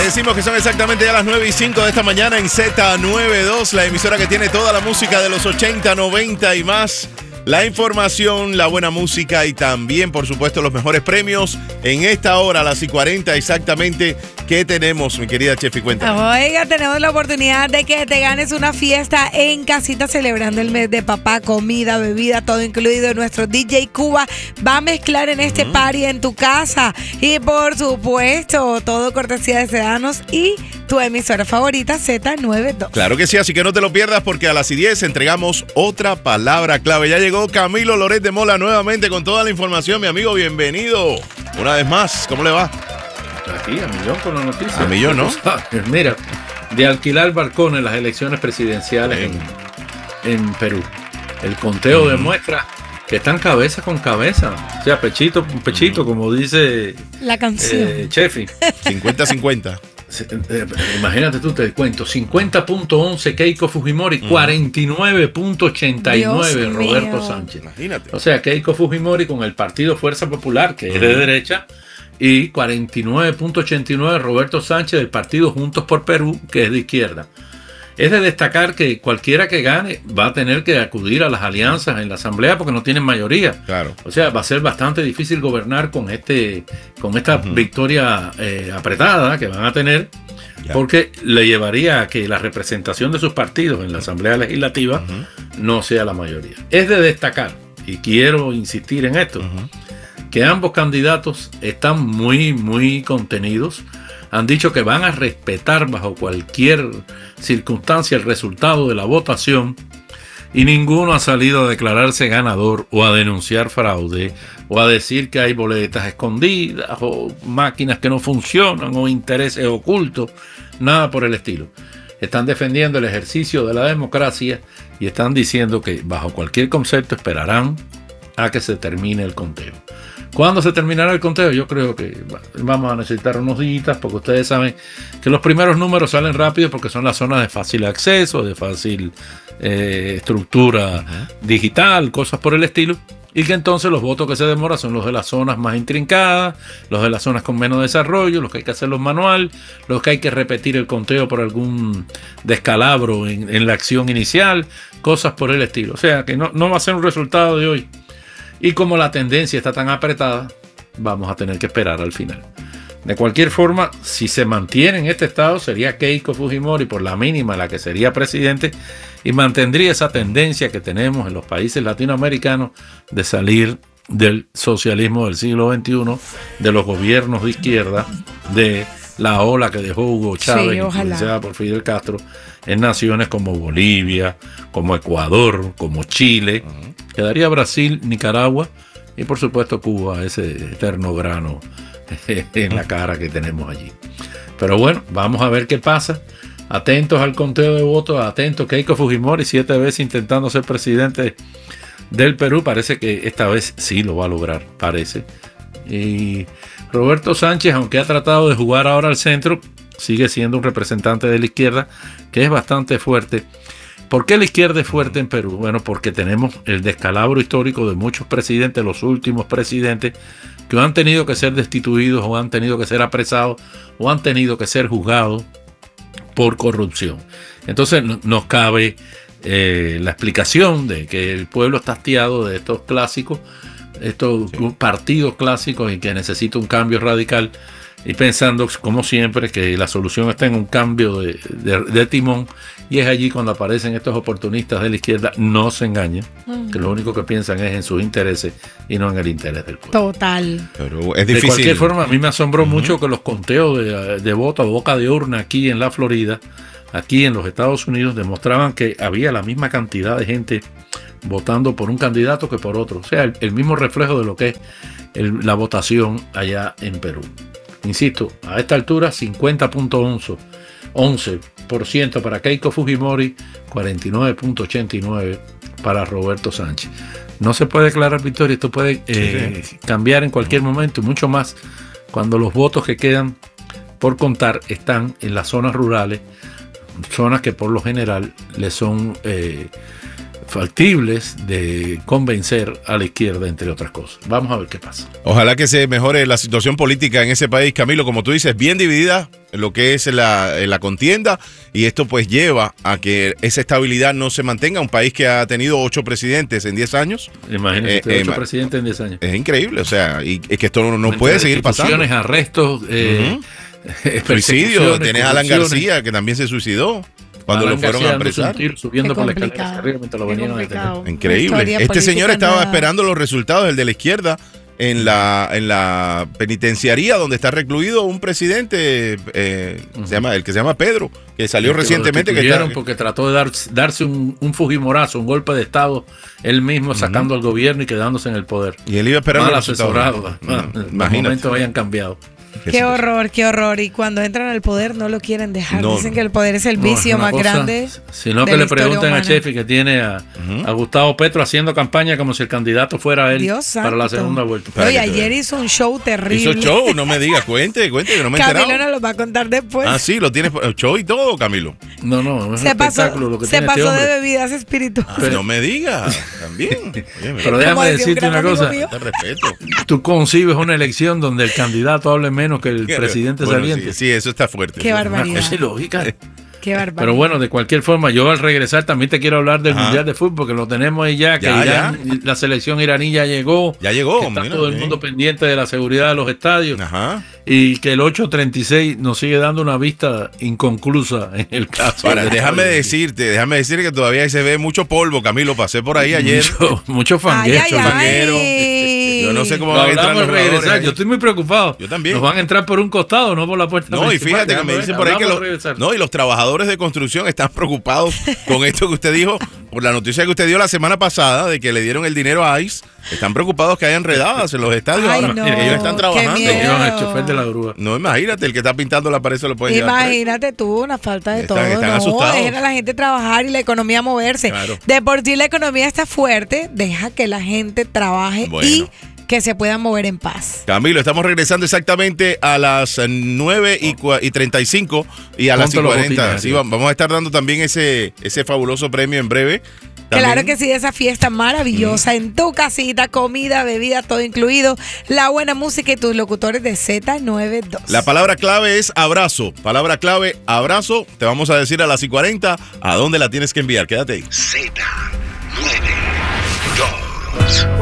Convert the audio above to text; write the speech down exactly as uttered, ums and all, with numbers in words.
decimos que son exactamente ya las nueve y cinco de esta mañana en Z noventa y dos, la emisora que tiene toda la música de los ochenta, noventa y más. La información, la buena música y también, por supuesto, los mejores premios en esta hora, a las y cuarenta exactamente. ¿Qué tenemos, mi querida Chefi? Cuéntame. Oiga, tenemos la oportunidad de que te ganes una fiesta en casita celebrando el mes de papá, comida, bebida, todo incluido. Nuestro D J Cuba va a mezclar en este uh-huh. party en tu casa. Y por supuesto, todo cortesía de Sedanos y tu emisora favorita, Z noventa y dos. Claro que sí, así que no te lo pierdas porque a las y diez entregamos otra palabra clave. Ya llegó Camilo Loret de Mola nuevamente con toda la información. Mi amigo, bienvenido. Una vez más, ¿cómo le va? Aquí, a millón con la noticia. A millón, ¿no? Mira, de alquilar balcones en las elecciones presidenciales en, en Perú. El conteo mm. demuestra que están cabeza con cabeza. O sea, pechito con pechito, mm. como dice la canción. Eh, Chefi. cincuenta cincuenta. Imagínate tú, te cuento, cincuenta punto once Keiko Fujimori, uh-huh. cuarenta y nueve punto ochenta y nueve Roberto Sánchez. Imagínate. O sea, Keiko Fujimori con el partido Fuerza Popular, que uh-huh. es de derecha, y cuarenta y nueve punto ochenta y nueve Roberto Sánchez del partido Juntos por Perú, que es de izquierda. Es de destacar que cualquiera que gane va a tener que acudir a las alianzas en la asamblea porque no tienen mayoría. Claro. O sea, va a ser bastante difícil gobernar con este, con esta uh-huh. victoria eh, apretada que van a tener, ya. porque le llevaría a que la representación de sus partidos en la asamblea legislativa uh-huh. no sea la mayoría. Es de destacar, y quiero insistir en esto, uh-huh. que ambos candidatos están muy, muy contenidos. Han dicho que van a respetar bajo cualquier circunstancia el resultado de la votación y ninguno ha salido a declararse ganador o a denunciar fraude o a decir que hay boletas escondidas o máquinas que no funcionan o intereses ocultos, nada por el estilo. Están defendiendo el ejercicio de la democracia y están diciendo que bajo cualquier concepto esperarán a que se termine el conteo. ¿Cuándo se terminará el conteo? Yo creo que vamos a necesitar unos días porque ustedes saben que los primeros números salen rápido porque son las zonas de fácil acceso, de fácil eh, estructura uh-huh. digital, cosas por el estilo, y que entonces los votos que se demoran son los de las zonas más intrincadas, los de las zonas con menos desarrollo, los que hay que hacerlos manual, los que hay que repetir el conteo por algún descalabro en, en la acción inicial, cosas por el estilo. O sea que no, no va a ser un resultado de hoy. Y como la tendencia está tan apretada, vamos a tener que esperar al final. De cualquier forma, si se mantiene en este estado, sería Keiko Fujimori por la mínima la que sería presidente y mantendría esa tendencia que tenemos en los países latinoamericanos de salir del socialismo del siglo veintiuno, de los gobiernos de izquierda, de la ola que dejó Hugo Chávez, sí, influenciada por Fidel Castro, en naciones como Bolivia, como Ecuador, como Chile. Uh-huh. Quedaría Brasil, Nicaragua y por supuesto Cuba, ese eterno grano en la cara que tenemos allí. Pero bueno, vamos a ver qué pasa. Atentos al conteo de votos, atentos. Keiko Fujimori, siete veces intentando ser presidente del Perú, parece que esta vez sí lo va a lograr, parece. Y Roberto Sánchez, aunque ha tratado de jugar ahora al centro, sigue siendo un representante de la izquierda que es bastante fuerte. ¿Por qué la izquierda es fuerte en Perú? Bueno, porque tenemos el descalabro histórico de muchos presidentes, los últimos presidentes, que han tenido que ser destituidos o han tenido que ser apresados o han tenido que ser juzgados por corrupción. Entonces nos cabe eh, la explicación de que el pueblo está hastiado de estos clásicos, estos sí. partidos clásicos y que necesita un cambio radical. Y pensando, como siempre, que la solución está en un cambio de, de, de timón, y es allí cuando aparecen estos oportunistas de la izquierda. No se engañen, uh-huh. que lo único que piensan es en sus intereses y no en el interés del pueblo. Total. Pero es difícil. De cualquier forma, a mí me asombró uh-huh. mucho que los conteos de, de voto a boca de urna aquí en la Florida, aquí en los Estados Unidos, demostraban que había la misma cantidad de gente votando por un candidato que por otro. O sea, el, el mismo reflejo de lo que es el, la votación allá en Perú. Insisto, a esta altura cincuenta punto once por ciento para Keiko Fujimori, cuarenta y nueve punto ochenta y nueve por ciento para Roberto Sánchez. No se puede declarar victoria, esto puede eh, sí, sí. cambiar en cualquier momento, y mucho más cuando los votos que quedan por contar están en las zonas rurales, zonas que por lo general le son eh, factibles de convencer a la izquierda, entre otras cosas. Vamos a ver qué pasa. Ojalá que se mejore la situación política en ese país, Camilo, como tú dices, bien dividida en lo que es la, la contienda, y esto pues lleva a que esa estabilidad no se mantenga. Un país que ha tenido ocho presidentes en diez años. Imagínate, eh, ocho eh, presidentes en diez años. Es increíble, o sea, y es que esto no, no puede seguir pasando. Arrestos, eh, uh-huh. Suicidio, tenés a Alan García, que también se suicidó cuando Alan lo fueron García a apresar. Tiro, subiendo por la escalera hacia arriba mientras lo venían a detener. Increíble. Este señor estaba nada. esperando los resultados, el de la izquierda, en la en la penitenciaría donde está recluido un presidente, eh, uh-huh. se llama el que se llama Pedro, que salió que recientemente. Que está, porque trató de dar, darse un, un fujimorazo, un golpe de estado, él mismo sacando uh-huh. al gobierno y quedándose en el poder. Y él iba esperando mal asesorado. No, los momentos hayan cambiado. Qué horror, qué horror. Y cuando entran al poder no lo quieren dejar. No, Dicen que el poder es el vicio no, más cosa, grande. Sino que le pregunten a Chefi, que tiene a, uh-huh. a Gustavo Petro haciendo campaña como si el candidato fuera él Dios para santo. la segunda vuelta. Oye, ayer hizo un show terrible. Hizo show, no me digas, cuente, cuente, que no me he enterado. Camilo nos lo va a contar después. Ah, sí, lo tienes show y todo, Camilo. No, no, es se un pasó, espectáculo lo que se tiene pasó este hombre. de bebidas espirituales. Ah, no me digas, también. Oye, pero déjame decirte una cosa. Te respeto. Tú concibes una elección donde el candidato hable menos que el presidente bueno, saliente. Sí, sí, eso está fuerte. Qué barbaridad. Es ilógica. Qué barbaridad. Pero bueno, de cualquier forma, yo al regresar también te quiero hablar del Ajá. Mundial de Fútbol, que lo tenemos ahí ya, que ya, Irán, ya. la selección iraní ya llegó. Ya llegó. Está mira, todo el bien. mundo pendiente de la seguridad de los estadios. Ajá. Y que el ocho treinta y seis nos sigue dando una vista inconclusa en el caso. Para, déjame decirte, déjame decirte que todavía ahí se ve mucho polvo, Camilo. Pasé por ahí ayer. Mucho, mucho fanguero. Ay, ay, ay. Yo no sé cómo lo van a entrar los regresar. Yo estoy muy preocupado. Yo también. Nos van a entrar por un costado, no por la puerta. No, y fíjate que me dicen por ahí que los, no, y los trabajadores de construcción están preocupados con esto que usted dijo, por la noticia que usted dio la semana pasada de que le dieron el dinero a ICE. Están preocupados que hayan redadas en los estadios. Ay, ahora. no, ellos están trabajando. Llevan al chofer de la grúa. No, imagínate, el que está pintando la pared se lo pueden llevar. Imagínate tú, una falta de están, todo. Están no, asustados. Dejen a la gente trabajar y la economía moverse. Claro. De por sí la economía está fuerte, deja que la gente trabaje bueno. y que se puedan mover en paz. Camilo, estamos regresando exactamente a las nueve y treinta y cinco y a las y cuarenta. Sí, vamos a estar dando también ese, ese fabuloso premio en breve. También. Claro que sí, esa fiesta maravillosa mm. en tu casita, comida, bebida, todo incluido, la buena música y tus locutores de Z noventa y dos. La palabra clave es abrazo. Palabra clave, abrazo. Te vamos a decir a las y cuarenta a dónde la tienes que enviar. Quédate ahí. Z noventa y dos.